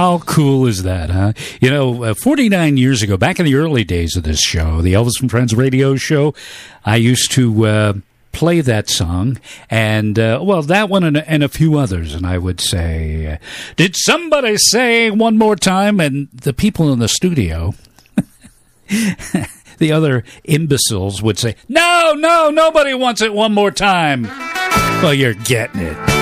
How cool is that, huh? 49 years ago, back in the early days of this show, the Elvis and Friends radio show, I used to play that song, and, that one and a few others, and I would say, did somebody say one more time? And the people in the studio, the other imbeciles would say, no, nobody wants it one more time. Well, you're getting it.